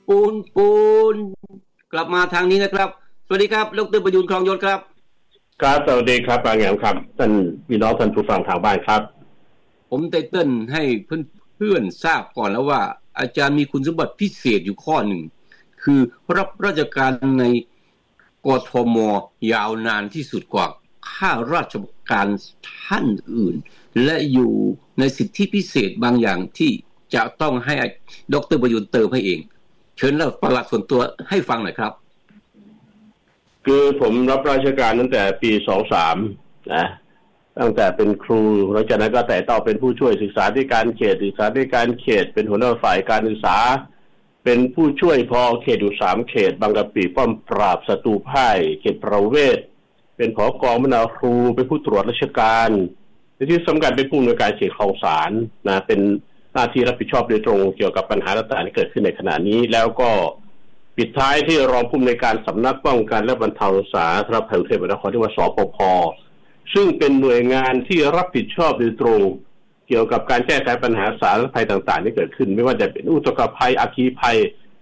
ปูนกลับมาทางนี้นะครับสวัสดีครับดร.ประยุนครองยศครับครับสวัสดีครับปางแหงครับท่านพี่น้องท่านผู้ฟังทางบ้านครับผมไตเติ้ลให้เพื่อนทราบก่อนแล้วว่าอาจารย์มีคุณสมบัติพิเศษอยู่ข้อหนึ่งคือรับราชการในกทม.ยาวนานที่สุดกว่าข้าราชการท่านอื่นและอยู่ในสิทธิพิเศษบางอย่างที่จะต้องให้ดร.ประยุนเติมให้เองเชิญแล้วประวัติส่วนตัวให้ฟังหน่อยครับคือผมรับราชการตั้งแต่ปี23นะตั้งแต่เป็นครูหลังจากนั้นก็แต่ต่อเป็นผู้ช่วยศึกษาธิการเขตศึกษาธิการเขตเป็นหัวหน้าฝ่ายการศึกษาเป็นผู้ช่วยพอเขตอยู่3เขตบางกะปิป้อมปราบศัตรูพ่ายเขตประเวศเป็นผอกองบรรณาครูเป็นผู้ตรวจราชการที่สำคัญเป็นผู้อำนวยการเขตคลองสานนะเป็นหน้าที่รับผิดชอบโดยตรงเกี่ยวกับปัญหาต่างๆที่เกิดขึ้นในขณะนี้แล้วก็ปิดท้ายที่รองผู้อำนวยการสำนักป้องกันและบรรเทาสาธารณภัยกรุงเทพมหานครที่ว่าสปภ.ซึ่งเป็นหน่วยงานที่รับผิดชอบโดยตรงเกี่ยวกับการแก้ไขปัญหาสาธารณภัยต่างๆที่เกิดขึ้นไม่ว่าจะเป็นอุทกภัยอัคคีภัย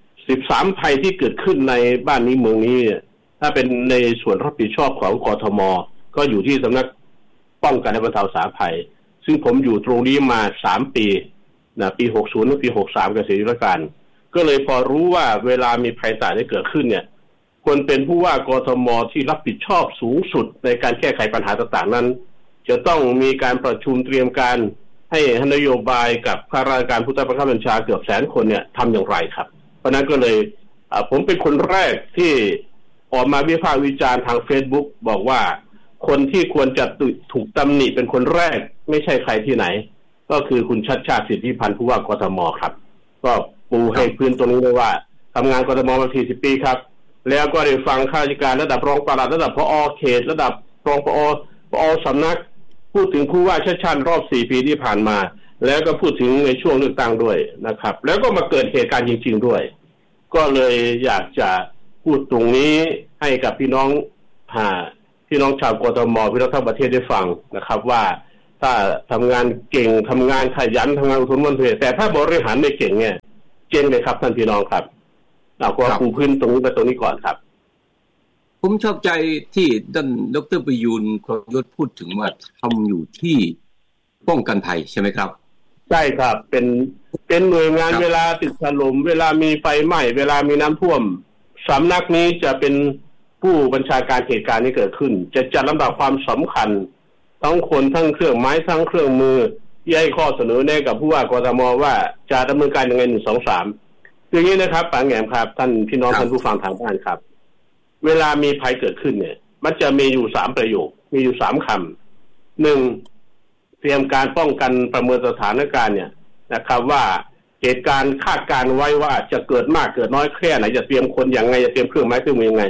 13ภัยที่เกิดขึ้นในบ้านนี้เมืองนี้ถ้าเป็นในส่วนรับผิดชอบของกทม.ก็อยู่ที่สำนักป้องกันและบรรเทาสาธารณภัยซึ่งผมอยู่ตรงนี้มา3ปีนะปี60และปี63เกษียณราชการก็เลยพอรู้ว่าเวลามีภัยต่างๆที่เกิดขึ้นเนี่ยคนเป็นผู้ว่ากทม.ที่รับผิดชอบสูงสุดในการแก้ไขปัญหาต่างๆนั้นจะต้องมีการประชุมเตรียมการให้นโยบายกับข้าราชการผู้ใต้บังคับบัญชาเกือบแสนคนเนี่ยทำอย่างไรครับเพราะนั้นก็เลยผมเป็นคนแรกที่ออกมาวิพากษ์วิจารณ์ทาง Facebook บอกว่าคนที่ควรจะถูกตำหนิเป็นคนแรกไม่ใช่ใครที่ไหนก็คือคุณชัชชาติสิทธิพันธ์ผู้ว่ากทม.ครับก็ปูให้พื้นตรงนี้เลยว่าทำงานกทมมา40ปีครับแล้วก็ได้ฟังข้าราชการระดับรองปลัดระดับผอ.เขตระดับรองผอ.สำนักพูดถึงผู้ว่าชัชชาติรอบ4ปีที่ผ่านมาแล้วก็พูดถึงในช่วงเลือกตั้งด้วยนะครับแล้วก็มาเกิดเหตุการณ์จริงๆด้วยก็เลยอยากจะพูดตรงนี้ให้กับพี่น้องชาวกทม.พี่น้องทั้งประเทศได้ฟังนะครับว่าถ้าทำงานเก่งทำงานขยันทำงานอดทนมั่นเพียรแต่ถ้าบริหารไม่เก่งเนี่ยเจ๊งเลยครับท่านพี่น้องครับเราก็ปูพื้นตรงนี้ไปตรงนี้ก่อนครับผมชอบใจที่ท่านดร.ประยุนครองยศพูดถึงว่าทำอยู่ที่ป้องกันภัยใช่ไหมครับใช่ครับเป็นหน่วยงานเวลาตึกถล่มเวลามีไฟไหม้เวลามีน้ำท่วมสำนักนี้จะเป็นผู้บัญชาการเหตุการณ์ที่เกิดขึ้นจะจัดลำดับความสำคัญทั้งคนทั้งเครื่องไม้ทั้งเครื่องมือที่ให้ข้อเสนอแนะกับผู้ว่ากทม.ว่าจะดำเนินการยังไง1 2 3อย่างนี้นะครับปางแหงครับท่านพี่น้องท่านผู้ฟังทางบ้านครับเวลามีภัยเกิดขึ้นเนี่ยมันจะมีอยู่3ประโยคมีอยู่3คำ1เตรียมการป้องกันประเมินสถานการณ์เนี่ยนะครับว่าเหตุการณ์คาดการไว้ว่าจะเกิดมากเกิดน้อยแค่ไหนจะเตรียมคนอย่างไรจะเตรียมเครื่องไม้เครื่องมือยังไง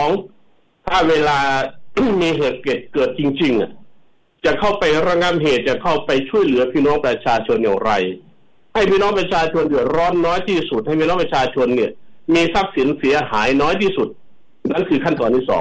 2ถ้าเวลา มีเหตุเกิดจริงๆจะเข้าไประงับเหตุจะเข้าไปช่วยเหลือพี่น้องประชาชนอย่างไรให้พี่น้องประชาชนเดือดร้อนน้อยที่สุดให้พี่น้องประชาชนเนี่ยมีทรัพย์สินเสียหายน้อยที่สุดนั่นคือขั้นตอนที่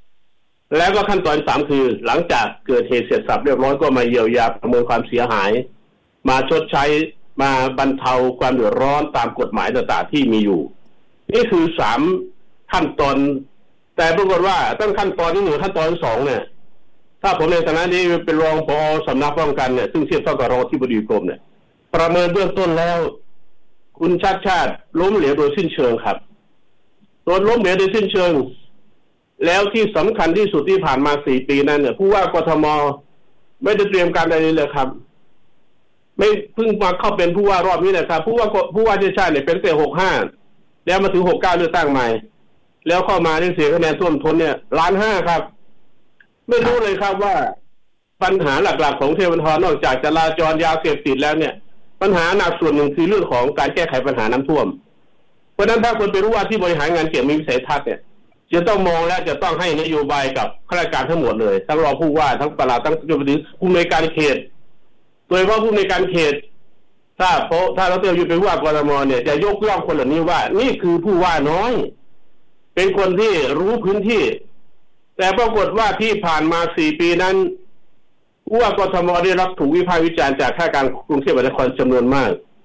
2แล้วก็ขั้นตอน3คือหลังจากเกิดเหตุเสร็จสับเรียบร้อยก็มาเยียวยาประเมินความเสียหายมาชดใช้มาบรรเทาความเดือดร้อนตามกฎหมายต่างๆที่มีอยู่นี่คือ3ขั้นตอนแต่ปรากฏว่าตั้งขั้นตอนที่1ขั้นตอนที่2เนี่ยถ้าผมในฐานะนี้เป็นรองผอ.สำนักป้องกันเนี่ยซึ่งเทียบเท่ากับรองที่บดีกรมเนี่ยประเมินเบื้องต้นแล้วคุณชัชชาติล้มเหลวโดยสิ้นเชิงครับโดนล้มเหลวโดยสิ้นเชิงแล้วที่สำคัญที่สุดที่ผ่านมา4ปีนั้นเนี่ยผู้ว่ากทม.ไม่ได้เตรียมการอะไรเลยครับไม่เพิ่งมาเข้าเป็นผู้ว่ารอบนี้นะครับผู้ว่าชัชชาติเนี่ยเป็นแต่65แล้วมาถึง69เลือกตั้งใหม่แล้วเข้ามาได้เสียคะแนนท่วมท้นเนี่ย1.5 ครับไม่รู้เลยครับว่าปัญหาหลักๆของเทพนครนอกจากจราจรยาเสพติดแล้วเนี่ยปัญหาหนักส่วนหนึ่งคือเรื่องของการแก้ไขปัญหาน้ำท่วมเพราะฉะนั้นถ้าคนเป็นผู้ว่าที่บริหารงานเก่งมีวิสัยทัศน์เนี่ยจะต้องมองและจะต้องให้นโยบายกับข้าราชการทั้งหมดเลยทั้งรองผู้ว่าทั้งปลัดทั้งผู้อำนวยการเขตโดยเฉพาะผู้อำนวยการเขตถ้าเราเตือนอยู่เป็นผู้ว่ากทม.เนี่ยจะยกย่องคนเหล่านี้ว่านี่คือผู้ว่าน้อยเป็นคนที่รู้พื้นที่แต่ปรากฏว่าที่ผ่านมา4ปีนั้นผู้ว่ากทม.ได้รับถูกวิพากษ์วิจารณ์จากข้าราชการกรุงเทพมหานครจำนวนมาก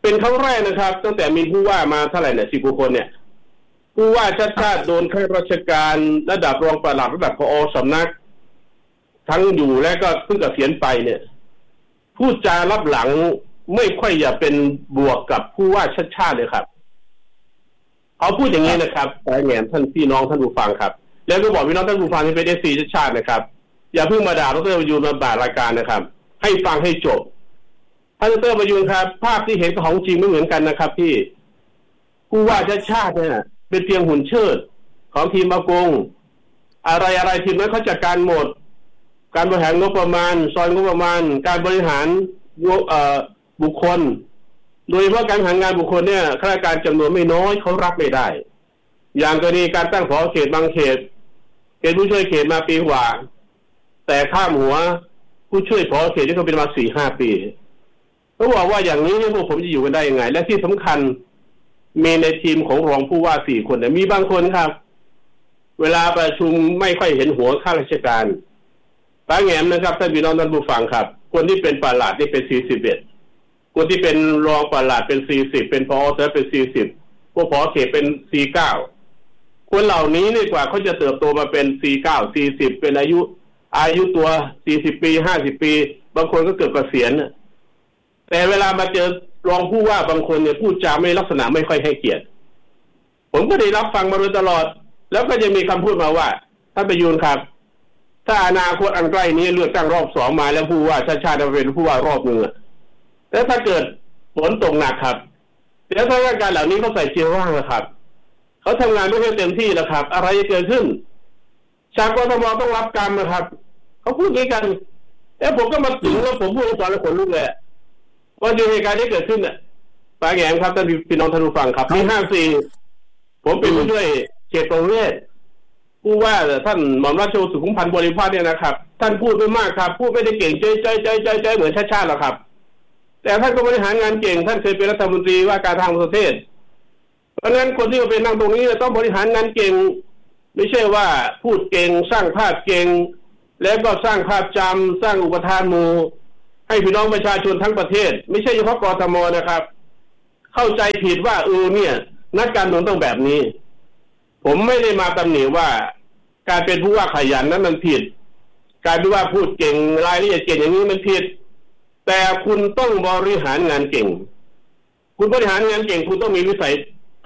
เป็นครั้งแรกนะครับตั้งแต่มีผู้ว่ามาเท่าไหร่เนี่ย10 กว่าคนเนี่ยผู้ว่าชาติโดนข้าราชการระดับรองปลัดระดับผอ.สำนักทั้งอยู่และก็เพิ่งเกษียณไปเนี่ยพูดจารับหลังไม่ค่อยอย่าเป็นบวกกับผู้ว่าชาติเลยครับเขาพูดอย่างนี้นะครับแต่แง่ท่านพี่น้องท่านผู้ฟังครับแล้วก็บอกพี่น้องท่านผู้ฟังที่เป็นFCชาตินะครับอย่าเพิ่งมาด่าดร.ประยูรมาด่ารายการนะครับให้ฟังให้จบท่านดร.ประยูรครับภาพที่เห็นของจริงไม่เหมือนกันนะครับพี่ผู้ว่าชาติเนี่ยเป็นเพียงหุ่นเชิดของทีมมากงอะไรทีมนั้นเขาจัดการหมดการบริหารงบประมาณซอยงบประมาณการบริหารบุคคลโดยเฉพาะการบริหารงานบุคคลเนี่ยข้าราชการจำนวนไม่น้อยเขารับไม่ได้อย่างกรณีการตั้งผอ.เขตบางเขตเป็นผู้ช่วยเขตมาปีกว่าแต่ข้ามหัวผู้ช่วยผอ.เขตที่เขาเป็นมา 4-5 ปีเขาบอกว่าอย่างนี้พวกผมจะอยู่กันได้ยังไงและที่สำคัญมีในทีมของรองผู้ว่า4 คนมีบางคนครับเวลาประชุมไม่ค่อยเห็นหัวข้าราชการป้าแงมนะครับท่านพี่น้องท่านผู้ฟังครับคนที่เป็นปลัดนี่เป็น41คนที่เป็นรองปลัดเป็น40เป็นผอ.เป็น40พวกผอ.เขตเป็น49คนเหล่านี้นี่กว่าเขาจะเติบโตมาเป็น49 40เป็นอายุตัว40 ปี50 ปีบางคนก็เกือบเกษียณแต่เวลามาเจอรองผู้ว่าบางคนเนี่ยพูดจาไม่ลักษณะไม่ค่อยให้เกียรติผมก็ได้รับฟังมาโดยตลอดแล้วก็จะมีคำพูดมาว่าท่านประยูรครับถ้าอนาคตอันใกล้นี้เลือกตั้งรอบ2มาแล้วผู้ว่าชาติจะเป็นผู้ว่ารอบนึงแล้วถ้าเกิดฝนตกหนักครับแล้วถ้าราชการเหล่านี้เขาใส่เกียร์ว่างนะครับเขาทำงานไม่ค่อยเต็มที่แล้วครับอะไรจะเกิดขึ้นชาวกทมต้องรับกรรมนะครับเขาพูดอย่างนี้กันแล้วผมก็มาถึงแล้วผมพูดตอนแล้วขนลุกเลยว่าเหตุการณ์ที่เกิดขึ้นเนี่ยป้าแงมครับท่านพี่น้องท่านผู้ฟังครับปี54ผมเป็นผู้ช่วยเขตประเวศผู้ว่าท่านหม่อมราชวงศ์สุขุมพันธ์บริพาสเนี่ยนะครับท่านพูดไม่มากครับพูดไม่ได้เก่งใจเหมือนชาติหรอกครับแต่ท่านก็บริหารงานเก่งท่านเคยเป็นรัฐมนตรีว่าการทางประเทศเพราะฉะนั้นคนที่มาเป็นนั่งตรงนี้ต้องบริหารงานเก่งไม่ใช่ว่าพูดเก่งสร้างภาพเก่งแล้วก็สร้างภาพจำสร้างอุปทานหมู่ให้พี่น้องประชาชนทั้งประเทศไม่ใช่เฉพาะกทมนะครับเข้าใจผิดว่าเนี่ยนักการเมืองต้องแบบนี้ผมไม่ได้มาตำหนิว่าการเป็นผู้ว่าขยันนั้นมันผิดการที่ว่าพูดเก่งรายละเอียดเก่งอย่างนี้มันผิดแต่คุณต้องบริหารงานเก่งคุณบริหารงานเก่งคุณต้องมีวิสัย